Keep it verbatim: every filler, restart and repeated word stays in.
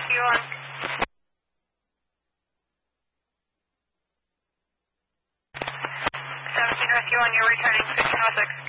Rescue one. seventeen Rescue one, you're returning fifteen oh six.